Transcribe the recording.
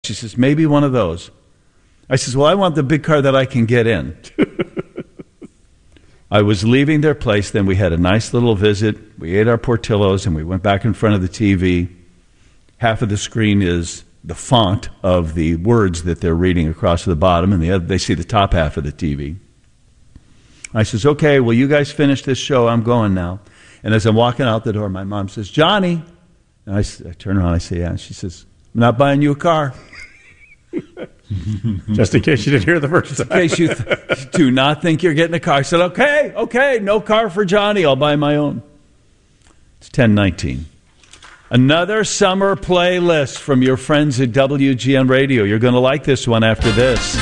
She says, maybe one of those. I says, well, I want the big car that I can get in. I was leaving their place. Then we had a nice little visit. We ate our Portillos, and we went back in front of the TV. Half of the screen is the font of the words that they're reading across the bottom, and the other, they see the top half of the TV. I says, okay, well, you guys finish this show. I'm going now. And as I'm walking out the door, my mom says, Johnny. And I turn around, I say, yeah. And she says, I'm not buying you a car. Just in case you didn't hear the first time. In case you do not think you're getting a car. I said, okay, no car for Johnny. I'll buy my own. It's 10:19. Another summer playlist from your friends at WGN Radio. You're going to like this one after this.